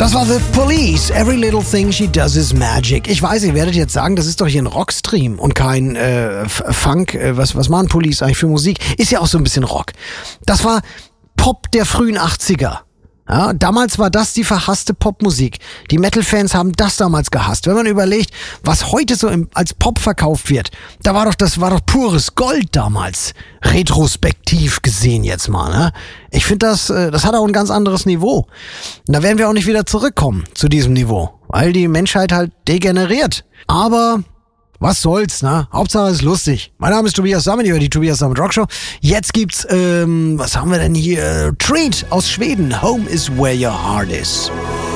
Das war The Police. Every little thing she does is magic. Ich weiß, ihr werdet jetzt sagen, das ist doch hier ein Rockstream und kein Funk. Was machen Police eigentlich für Musik? Ist ja auch so ein bisschen Rock. Das war Pop der frühen 80er. Ja, damals war das die verhasste Popmusik. Die Metal-Fans haben das damals gehasst. Wenn man überlegt, was heute so als Pop verkauft wird, das war doch pures Gold damals. Retrospektiv gesehen jetzt mal, ne? Ich finde, das hat auch ein ganz anderes Niveau. Und da werden wir auch nicht wieder zurückkommen zu diesem Niveau, weil die Menschheit halt degeneriert. Aber was soll's, ne? Hauptsache es ist lustig. Mein Name ist Tobias Sammet, ihr hört die Tobias Sammet Rockshow. Jetzt gibt's, was haben wir denn hier? Treat aus Schweden. Home is where your heart is.